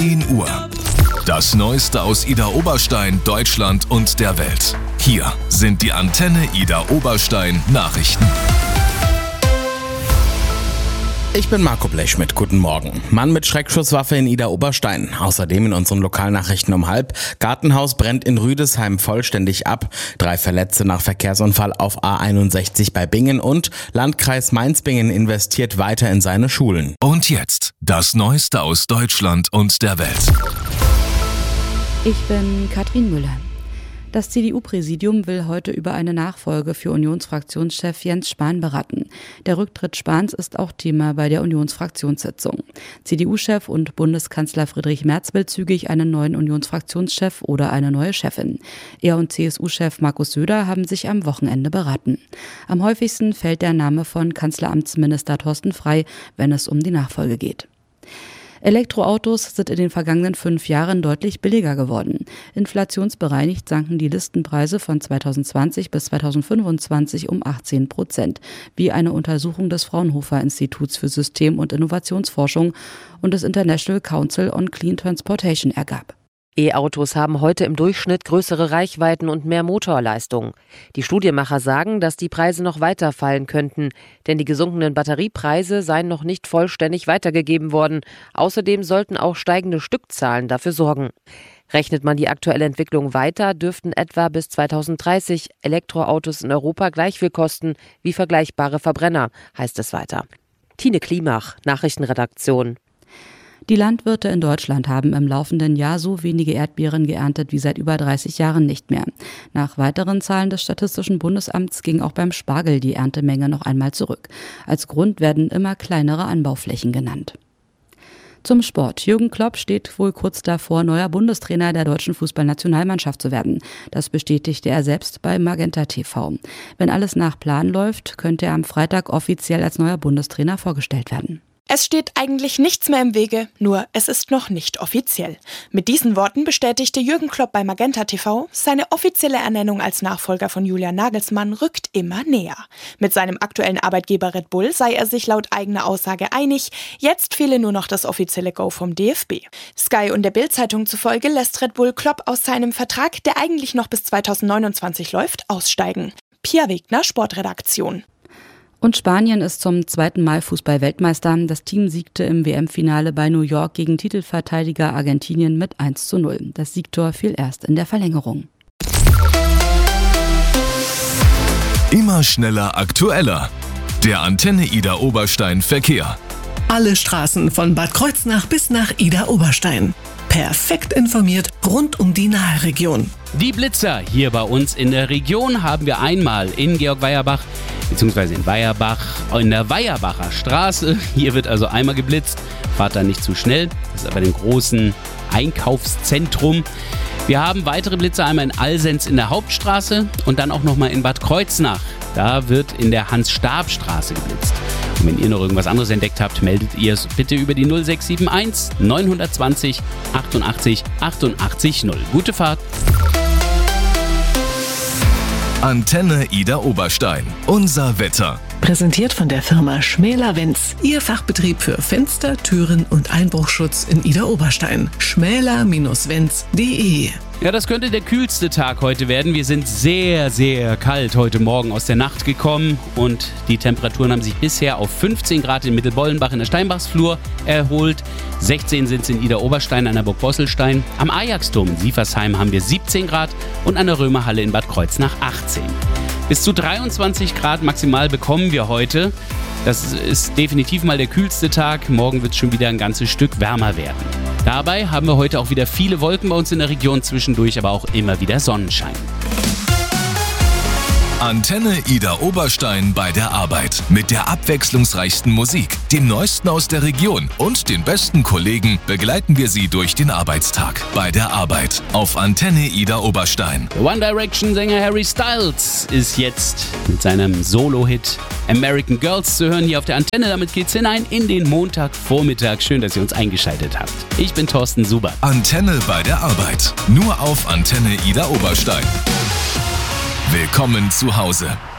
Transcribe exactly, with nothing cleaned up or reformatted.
zehn Uhr. Das Neueste aus Idar Oberstein, Deutschland und der Welt. Hier sind die Antenne Idar Oberstein Nachrichten. Ich bin Marco Blechschmidt, guten Morgen. Mann mit Schreckschusswaffe in Idar Oberstein. Außerdem in unseren Lokalnachrichten um halb. Gartenhaus brennt in Rüdesheim vollständig ab. Drei Verletzte nach Verkehrsunfall auf A einundsechzig bei Bingen und Landkreis Mainz-Bingen investiert weiter in seine Schulen. Und jetzt das Neueste aus Deutschland und der Welt. Ich bin Katrin Müller. Das C D U-Präsidium will heute über eine Nachfolge für Unionsfraktionschef Jens Spahn beraten. Der Rücktritt Spahns ist auch Thema bei der Unionsfraktionssitzung. C D U-Chef und Bundeskanzler Friedrich Merz will zügig einen neuen Unionsfraktionschef oder eine neue Chefin. Er und C S U-Chef Markus Söder haben sich am Wochenende beraten. Am häufigsten fällt der Name von Kanzleramtsminister Thorsten Frey, wenn es um die Nachfolge geht. Elektroautos sind in den vergangenen fünf Jahren deutlich billiger geworden. Inflationsbereinigt sanken die Listenpreise von zweitausendzwanzig bis zweitausendfünfundzwanzig um achtzehn Prozent, wie eine Untersuchung des Fraunhofer Instituts für System- und Innovationsforschung und des International Council on Clean Transportation ergab. E-Autos haben heute im Durchschnitt größere Reichweiten und mehr Motorleistung. Die Studienmacher sagen, dass die Preise noch weiter fallen könnten, denn die gesunkenen Batteriepreise seien noch nicht vollständig weitergegeben worden. Außerdem sollten auch steigende Stückzahlen dafür sorgen. Rechnet man die aktuelle Entwicklung weiter, dürften etwa bis zweitausenddreißig Elektroautos in Europa gleich viel kosten wie vergleichbare Verbrenner, heißt es weiter. Tine Klimach, Nachrichtenredaktion. Die Landwirte in Deutschland haben im laufenden Jahr so wenige Erdbeeren geerntet wie seit über dreißig Jahren nicht mehr. Nach weiteren Zahlen des Statistischen Bundesamts ging auch beim Spargel die Erntemenge noch einmal zurück. Als Grund werden immer kleinere Anbauflächen genannt. Zum Sport. Jürgen Klopp steht wohl kurz davor, neuer Bundestrainer der deutschen Fußballnationalmannschaft zu werden. Das bestätigte er selbst bei Magenta T V. Wenn alles nach Plan läuft, könnte er am Freitag offiziell als neuer Bundestrainer vorgestellt werden. Es steht eigentlich nichts mehr im Wege, nur es ist noch nicht offiziell. Mit diesen Worten bestätigte Jürgen Klopp bei Magenta T V, seine offizielle Ernennung als Nachfolger von Julian Nagelsmann rückt immer näher. Mit seinem aktuellen Arbeitgeber Red Bull sei er sich laut eigener Aussage einig, jetzt fehle nur noch das offizielle Go vom D F B. Sky und der Bild-Zeitung zufolge lässt Red Bull Klopp aus seinem Vertrag, der eigentlich noch bis zweitausendneunundzwanzig läuft, aussteigen. Pia Wegner, Sportredaktion. Und Spanien ist zum zweiten Mal Fußball-Weltmeister. Das Team siegte im W M-Finale bei New York gegen Titelverteidiger Argentinien mit eins zu null. Das Siegtor fiel erst in der Verlängerung. Immer schneller, aktueller. Der Antenne Idar Oberstein Verkehr. Alle Straßen von Bad Kreuznach bis nach Idar Oberstein. Perfekt informiert rund um die Nahe-Region. Die Blitzer hier bei uns in der Region haben wir einmal in Georg-Weierbach, beziehungsweise in Weierbach, in der Weierbacher Straße. Hier wird also einmal geblitzt. Fahrt da nicht zu schnell. Das ist aber im großen Einkaufszentrum. Wir haben weitere Blitzer einmal in Alsenz in der Hauptstraße und dann auch nochmal in Bad Kreuznach. Da wird in der Hans-Stab-Straße geblitzt. Und wenn ihr noch irgendwas anderes entdeckt habt, meldet ihr es bitte über die null sechs sieben eins neun zwei null achtundachtzig achtundachtzig null. Gute Fahrt! Antenne Idar Oberstein. Unser Wetter. Präsentiert von der Firma Schmäler-Wenz. Ihr Fachbetrieb für Fenster, Türen und Einbruchschutz in Idar Oberstein. schmäler Bindestrich wenz punkt de. Ja, das könnte der kühlste Tag heute werden. Wir sind sehr, sehr kalt heute Morgen aus der Nacht gekommen und die Temperaturen haben sich bisher auf fünfzehn Grad in Mittelbollenbach in der Steinbachsflur erholt. sechzehn sind es in Idar Oberstein an der Burg Bosselstein. Am Ajaxdom in Sieversheim haben wir siebzehn Grad und an der Römerhalle in Bad Kreuznach achtzehn. Bis zu dreiundzwanzig Grad maximal bekommen wir heute. Das ist definitiv mal der kühlste Tag. Morgen wird es schon wieder ein ganzes Stück wärmer werden. Dabei haben wir heute auch wieder viele Wolken bei uns in der Region, zwischendurch aber auch immer wieder Sonnenschein. Antenne Idar Oberstein bei der Arbeit. Mit der abwechslungsreichsten Musik, dem Neuesten aus der Region und den besten Kollegen begleiten wir Sie durch den Arbeitstag. Bei der Arbeit auf Antenne Idar Oberstein. One Direction-Sänger Harry Styles ist jetzt mit seinem Solo-Hit American Girls zu hören hier auf der Antenne. Damit geht's hinein in den Montagvormittag. Schön, dass ihr uns eingeschaltet habt. Ich bin Thorsten Subert. Antenne bei der Arbeit. Nur auf Antenne Idar Oberstein. Willkommen zu Hause.